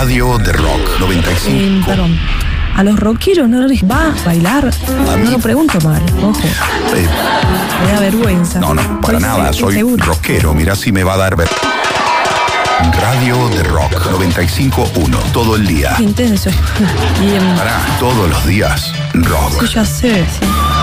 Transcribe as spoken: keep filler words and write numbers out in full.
Radio de Rock noventa y cinco. Eh, perdón. A los rockeros no les va a bailar. A no mí- lo pregunto mal, ojo. Eh, Me da vergüenza. no, no, para Estoy nada. Soy segura. rockero. Mirá si me va a dar ver. Radio de Rock noventa y cinco punto uno. Todo el día. Intenso. Y em, Pará, todos los días. Rock. sí, ya sé, sí.